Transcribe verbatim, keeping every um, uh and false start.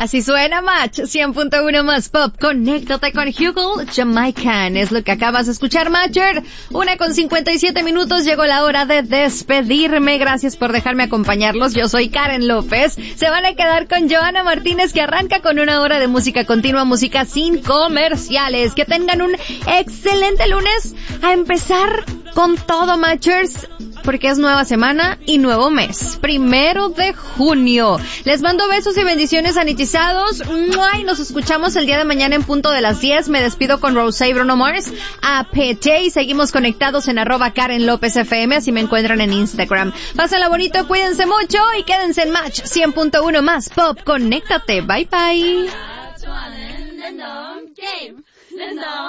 Así suena Match, cien punto uno más pop. Conéctate con Hugo Jamaican. Es lo que acabas de escuchar, Matcher. Una con cincuenta y siete minutos. Llegó la hora de despedirme. Gracias por dejarme acompañarlos. Yo soy Karen López. Se van a quedar con Joana Martínez, que arranca con una hora de música continua, música sin comerciales. Que tengan un excelente lunes. A empezar con todo, Matchers, porque es nueva semana y nuevo mes. Primero de junio. Les mando besos y bendiciones sanitizados. Y nos escuchamos el día de mañana en punto de las diez. Me despido con Rosé y Bruno Mars. A P T y seguimos conectados en arroba Karen López F M. Así me encuentran en Instagram. Pásenla bonito, cuídense mucho y quédense en Match cien punto uno más pop. Conéctate. Bye bye.